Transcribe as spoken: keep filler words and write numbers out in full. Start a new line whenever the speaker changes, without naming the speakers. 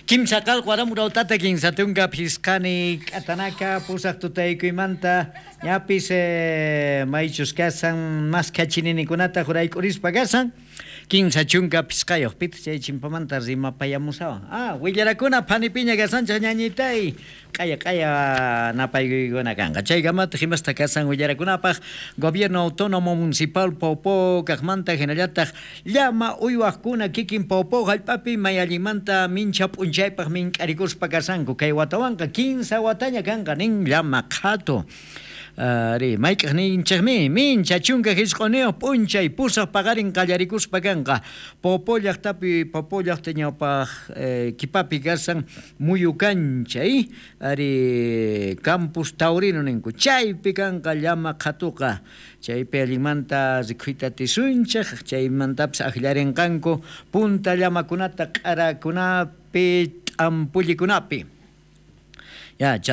Kimsa kalqu aramurautata kinsatunga pisqani k'atanaka pusaq tutaykuymanta ñapis eh, maychus kasan mas kachininikunata juraykurispa kasan kinsa chunka pisqayuqpita chay chimpamanta rimapayamusawan ah willarakuna phanipiña kasanchaq ñañitay qaya qaya napaykuna kanqa chaykamanta himasta kasan willarakunapaq gobierno autónomo municipal Paupo kaqmanta hinallataq llama uywaqkuna kikin Paupo hallp'api may allimanta mincha p'unchaypaq mink'arikuspa kasanku kay watawanqa quince wataña kanqa nin llama qhatu Ari, mayk'aq ninchaqmi mincha chunka hisq'uniyuq p'unchay pusaq paqarin qallarikuspa kanqa Paupo llaqtapi Paupo llaqta ñawpaq eh, kipapi kasan muyukanchay ari campus taurino ninku chaypi kanqa llama qhatuqa chaypi allimanta rikhuyta tisunchaq chaymantapis aklarinqanku punta llamakunata q'arakunapi t'ampulikunapi ya